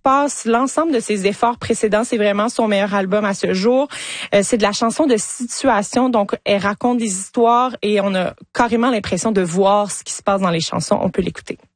repasse l'ensemble de ses efforts précédents. C'est vraiment son meilleur album à ce jour. C'est de la chanson de situation, donc elle raconte des histoires et on a carrément l'impression de voir ce qui se passe dans les chansons. On peut l'écouter.